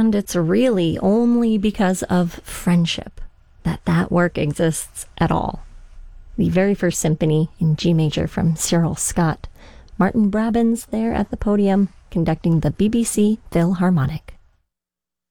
And it's really only because of friendship that work exists at all. The very first symphony in G major from Cyril Scott. Martin Brabants there at the podium conducting the BBC Philharmonic.